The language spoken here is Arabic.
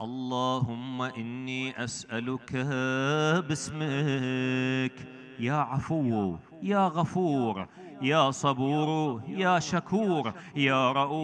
اللهم إني أسألك باسمك يا عفو يا غفور يا صبور يا شكور يا رؤوف